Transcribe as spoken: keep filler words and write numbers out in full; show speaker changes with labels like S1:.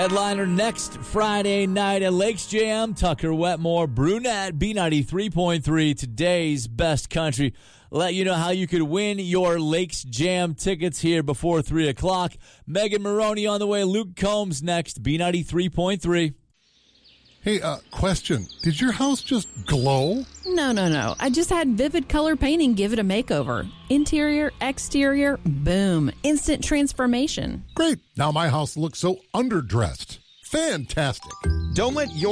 S1: Headliner next Friday night at Lakes Jam. Tucker Wetmore, Brunette, B ninety-three point three, today's best country. Let you know how you could win your Lakes Jam tickets here before three o'clock. Megan Maroney on the way. Luke Combs next, B ninety-three point three.
S2: Hey, uh, question. Did your house just glow?
S3: No, no, no. I just had Vivid Color Painting give it a makeover. Interior, exterior, boom. Instant transformation.
S2: Great. Now my house looks so underdressed. Fantastic.
S4: Don't let your